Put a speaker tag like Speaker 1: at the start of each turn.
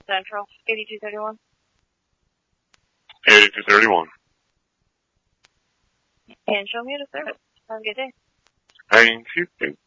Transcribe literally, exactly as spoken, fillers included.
Speaker 1: Central, eighty-two thirty-one.
Speaker 2: eighty-two thirty-one.
Speaker 1: And show me the service. Have a good day.
Speaker 2: Thank you.